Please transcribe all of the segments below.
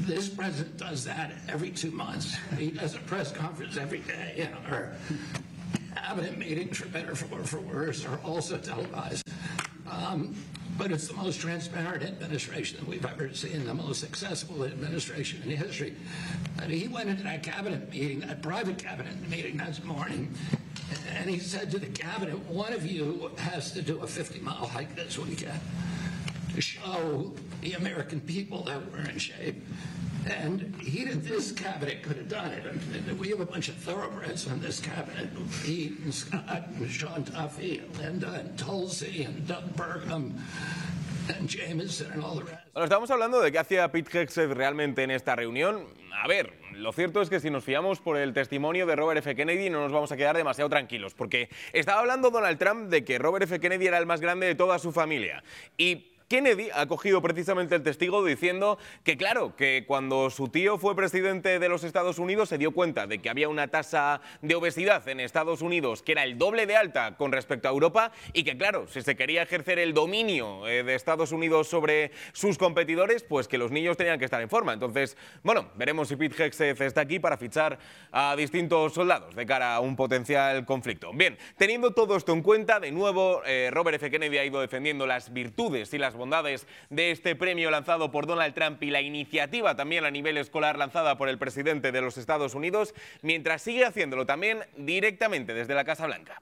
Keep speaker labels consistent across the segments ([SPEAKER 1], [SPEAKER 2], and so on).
[SPEAKER 1] This president does that every 2 months. He does a press conference every day. Our cabinet meetings, for better or for worse, are also televised. But it's the most transparent administration that we've ever seen, the most successful administration in history. And he went into that cabinet meeting, that private cabinet meeting that morning, and he said to the cabinet, one of you has to do a 50-mile hike this weekend to show the American people that we're in shape. And this cabinet could have done it. I mean, we have a bunch of thoroughbreds in this cabinet. Pete and Scott and Sean Duffy and Linda and Tulsi and Doug Burgum and Jameson and all the rest.
[SPEAKER 2] Bueno, estamos hablando de qué hacía Pete Hegseth realmente en esta reunión. A ver, lo cierto es que si nos fiamos por el testimonio de Robert F. Kennedy no nos vamos a quedar demasiado tranquilos, porque estaba hablando Donald Trump de que Robert F. Kennedy era el más grande de toda su familia. Y Kennedy ha cogido precisamente el testigo diciendo que, claro, que cuando su tío fue presidente de los Estados Unidos se dio cuenta de que había una tasa de obesidad en Estados Unidos que era el doble de alta con respecto a Europa y que, claro, si se quería ejercer el dominio de Estados Unidos sobre sus competidores, pues que los niños tenían que estar en forma. Entonces, bueno, veremos si Pete Hegseth está aquí para fichar a distintos soldados de cara a un potencial conflicto. Bien, teniendo todo esto en cuenta, de nuevo, Robert F. Kennedy ha ido defendiendo las virtudes y las bondades de este premio lanzado por Donald Trump y la iniciativa también a nivel escolar lanzada por el presidente de los Estados Unidos, mientras sigue haciéndolo también directamente desde la Casa Blanca.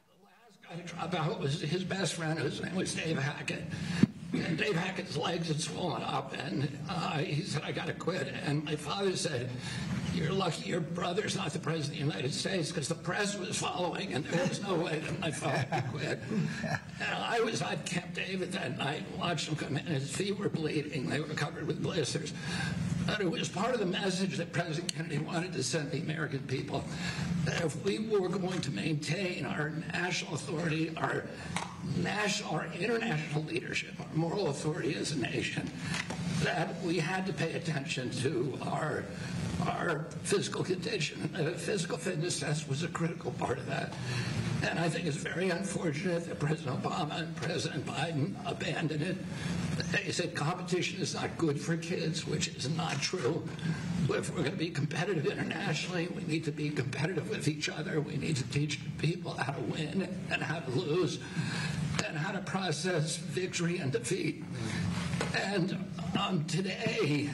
[SPEAKER 1] And Dave Hackett's legs had swollen up, and he said, I got to quit. And my father said, you're lucky your brother's not the president of the United States, because the press was following, and there was no way that my father could quit. And I was at Camp David that night, watched him come in, and his feet were bleeding. They were covered with blisters. But it was part of the message that President Kennedy wanted to send the American people, that if we were going to maintain our national authority, our international leadership, our moral authority as a nation, that we had to pay attention to our physical condition. The physical fitness test was a critical part of that. And I think it's very unfortunate that President Obama and President Biden abandoned it. They said competition is not good for kids, which is not true. If we're going to be competitive internationally, we need to be competitive with each other. We need to teach people how to win and how to lose and how to process victory and defeat. And today,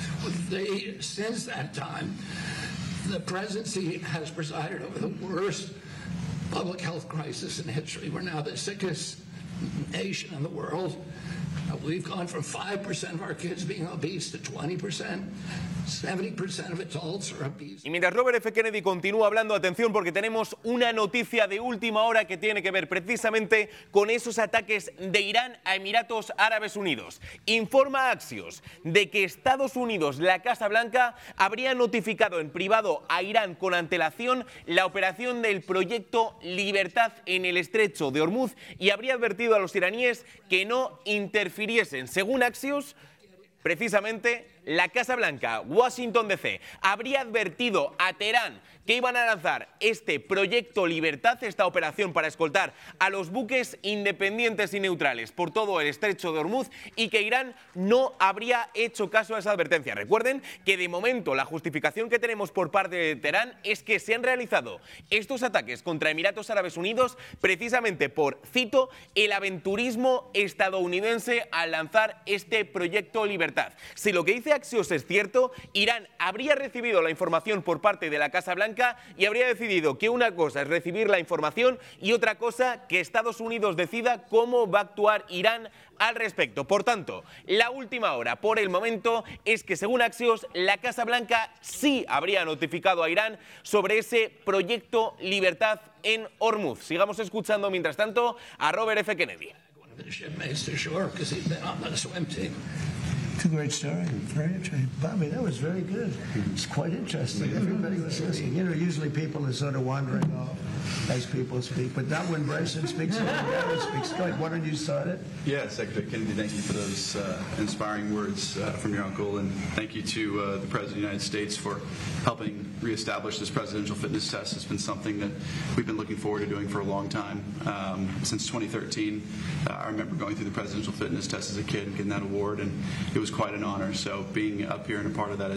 [SPEAKER 1] since that time, the presidency has presided over the worst public health crisis in history. We're now the sickest nation in the world. We've gone from 5% of our kids being obese to 20%. 70% of adults are obese.
[SPEAKER 2] Y mientras Robert F. Kennedy continúa hablando, atención, porque tenemos una noticia de última hora que tiene que ver precisamente con esos ataques de Irán a Emiratos Árabes Unidos. Informa Axios de que Estados Unidos, la Casa Blanca, habría notificado en privado a Irán con antelación la operación del proyecto Libertad en el Estrecho de Hormuz y habría advertido a los iraníes que no interfiriesen. Según Axios, precisamente la Casa Blanca, Washington DC, habría advertido a Teherán que iban a lanzar este proyecto Libertad, esta operación para escoltar a los buques independientes y neutrales por todo el estrecho de Hormuz, y que Irán no habría hecho caso a esa advertencia. Recuerden que de momento la justificación que tenemos por parte de Teherán es que se han realizado estos ataques contra Emiratos Árabes Unidos precisamente por, cito, el aventurismo estadounidense al lanzar este proyecto Libertad. Si lo que dice Axios es cierto, Irán habría recibido la información por parte de la Casa Blanca y habría decidido que una cosa es recibir la información y otra cosa que Estados Unidos decida cómo va a actuar Irán al respecto. Por tanto, la última hora por el momento es que, según Axios, la Casa Blanca sí habría notificado a Irán sobre ese proyecto Libertad en Hormuz. Sigamos escuchando mientras tanto a Robert F. Kennedy.
[SPEAKER 3] It's a great story. Very interesting. Bobby, that was very good. It's quite interesting. Everybody was listening. You know, usually people are sort of wandering off as people speak, but now when Bryson speaks, everybody speaks. Go ahead. Why don't you start it?
[SPEAKER 4] Yeah, Secretary Kennedy, thank you for those inspiring words from your uncle, and thank you to the President of the United States for helping reestablish this presidential fitness test. It's been something that we've been looking forward to doing for a long time. Since 2013, I remember going through the presidential fitness test as a kid and getting that award, and it was quite an honor. So being up here and a part of that